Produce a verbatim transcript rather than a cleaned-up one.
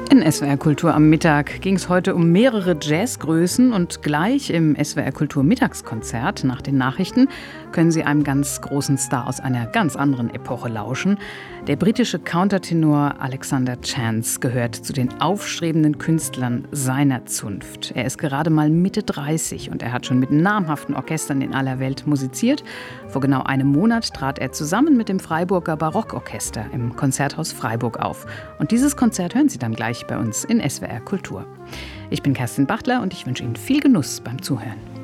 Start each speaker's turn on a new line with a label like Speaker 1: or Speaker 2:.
Speaker 1: In S W R Kultur am Mittag ging es heute um mehrere Jazzgrößen und gleich im S W R Kultur Mittagskonzert nach den Nachrichten können Sie einem ganz großen Star aus einer ganz anderen Epoche lauschen. Der britische Countertenor Alexander Chance gehört zu den aufstrebenden Künstlern seiner Zunft. Er ist gerade mal Mitte dreißig und er hat schon mit namhaften Orchestern in aller Welt musiziert. Vor genau einem Monat trat er zusammen mit dem Freiburger Barockorchester im Konzerthaus Freiburg auf. Und dieses Konzert hören Sie dann gleich bei uns in S W R Kultur. Ich bin Kerstin Bachtler und ich wünsche Ihnen viel Genuss beim Zuhören.